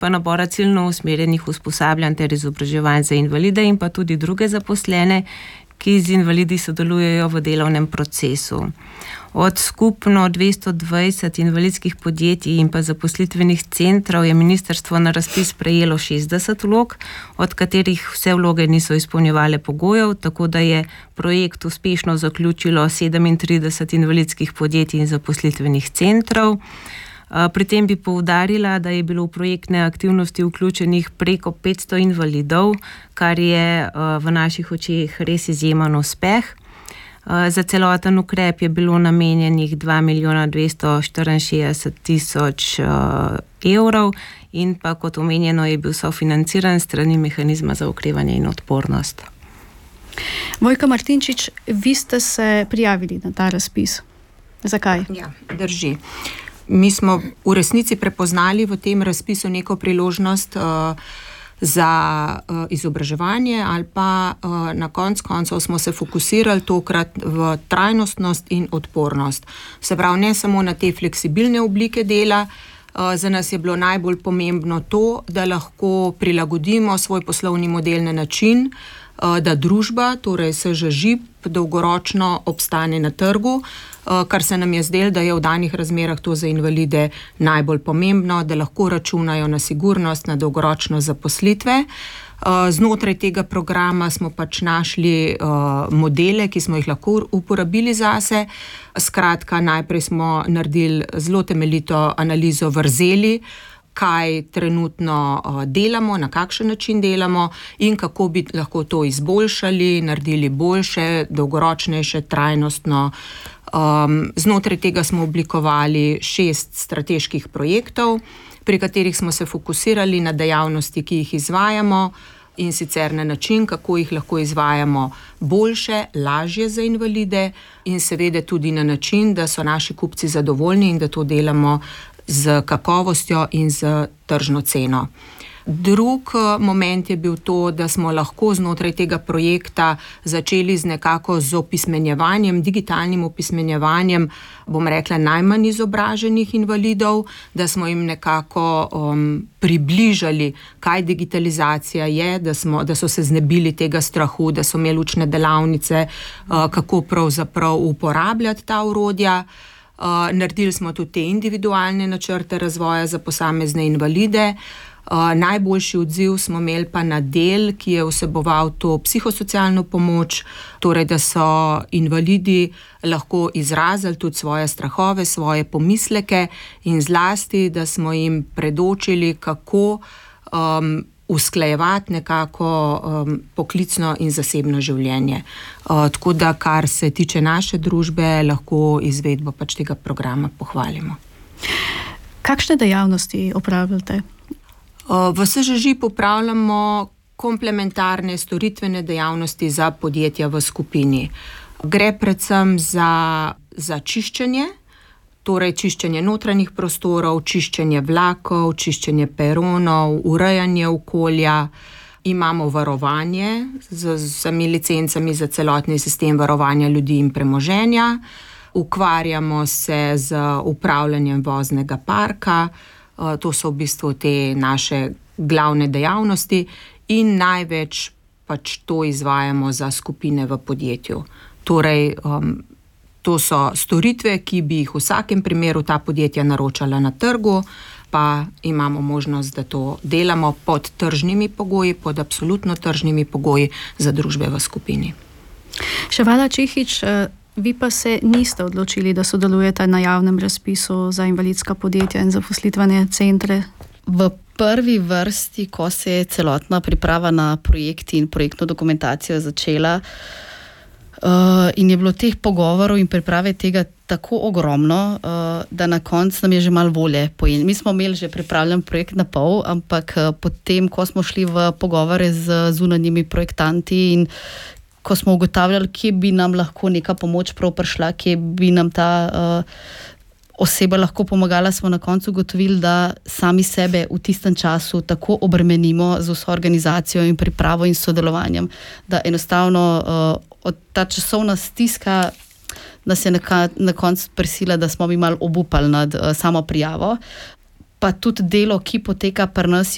pa nabora ciljno usmerjenih usposabljanj ter izobraževanj za invalide in pa tudi druge zaposlene, ki z invalidi sodelujejo v delovnem procesu. Od skupno 220 invalidskih podjetij in pa zaposlitvenih centrov je ministrstvo na razpis prejelo 60 vlog, od katerih vse vloge niso izpolnjevale pogojev, tako da je projekt uspešno zaključilo 37 invalidskih podjetij in zaposlitvenih centrov. Pri tem bi poudarila, da je bilo v projektne aktivnosti vključenih preko 500 invalidov, kar je v naših očeh res izjemen uspeh. Za celoten ukrep je bilo namenjenih 2 264 000 evrov in pa, kot omenjeno, je bil sofinanciran s strani mehanizma za okrevanje in odpornost. Vojka Martinčič, vi ste se prijavili na ta razpis. Zakaj? Ja, drži. Mi smo v resnici prepoznali v tem razpisu neko priložnost za izobraževanje ali pa na koncu smo se fokusirali tokrat v trajnostnost in odpornost. Se pravi, ne samo na te fleksibilne oblike dela, za nas je bilo najbolj pomembno to, da lahko prilagodimo svoj poslovni model na način, da družba, torej SŽ, dolgoročno obstane na trgu, kar se nam je zdelo, da je v danih razmerah to za invalide najbolj pomembno, da lahko računajo na sigurnost, na dolgoročno zaposlitve. Znotraj tega programa smo pač našli modele, ki smo jih lahko uporabili zase. Skratka, najprej smo naredili zelo temeljito analizo vrzeli, kaj trenutno delamo, na kakšen način delamo in kako bi lahko to izboljšali, naredili boljše, dolgoročnejše, trajnostno. Znotraj tega smo oblikovali 6 strateških projektov, pri katerih smo se fokusirali na dejavnosti, ki jih izvajamo, in sicer na način, kako jih lahko izvajamo boljše, lažje za invalide in seveda tudi na način, da so naši kupci zadovoljni in da to delamo z kakovostjo in z tržno ceno. Drug moment je bil to, da smo lahko znotraj tega projekta začeli z opismenjevanjem, digitalnim opismenjevanjem, bom rekla, najmanj izobraženih invalidov, da smo jim nekako približali, kaj digitalizacija je, da so se znebili tega strahu, da so imeli učne delavnice, kako pravzaprav uporabljati ta orodja. Naredili smo tudi te individualne načrte razvoja za posamezne invalide. Najboljši odziv smo imeli pa na del, ki je vseboval to psihosocialno pomoč, torej da so invalidi lahko izrazili tudi svoje strahove, svoje pomisleke in zlasti, da smo jim predočili, kako usklajevati nekako poklicno in zasebno življenje. Tako da, kar se tiče naše družbe, lahko izvedbo pač tega programa pohvalimo. Kakšne dejavnosti opravljate? V SŽ popravljamo komplementarne storitvene dejavnosti za podjetja v skupini. Gre predvsem za čiščenje, torej čiščenje notranjih prostorov, čiščenje vlakov, čiščenje peronov, urejanje okolja. Imamo varovanje z vsemi licencami za celotni sistem varovanja ljudi in premoženja. Ukvarjamo se z upravljanjem voznega parka. To so v bistvu te naše glavne dejavnosti in največ pač to izvajamo za skupine v podjetju. Torej, to so storitve, ki bi jih v vsakem primeru ta podjetja naročala na trgu, pa imamo možnost, da to delamo pod tržnimi pogoji, pod absolutno tržnimi pogoji za družbe v skupini. Ševala Čihič, vi pa se niste odločili, da sodelujete na javnem razpisu za invalidska podjetja in zaposlitvene centre? V prvi vrsti, ko se je celotna priprava na projekti in projektno dokumentacijo začela in je bilo teh pogovorov in priprave tega tako ogromno, da na koncu nam je že malo volje pojenilo. Mi smo imeli že pripravljen projekt na pol, ampak potem, ko smo šli v pogovore z zunanjimi projektanti in ko smo ugotavljali, kje bi nam lahko neka pomoč prav prišla, kje bi nam ta oseba lahko pomagala, smo na koncu ugotovili, da sami sebe v tistem času tako obremenimo z vso organizacijo in pripravo in sodelovanjem, da enostavno ta časovna stiska nas je na koncu prisila, da smo mi malo obupali nad samo prijavo. Pa tudi delo, ki poteka pri nas,